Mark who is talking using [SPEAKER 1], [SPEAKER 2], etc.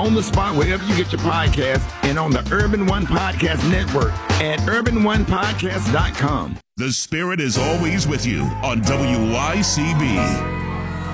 [SPEAKER 1] on the spot wherever you get your podcast and on the Urban One Podcast Network at urbanonepodcast.com.
[SPEAKER 2] The Spirit is always with you on WYCB.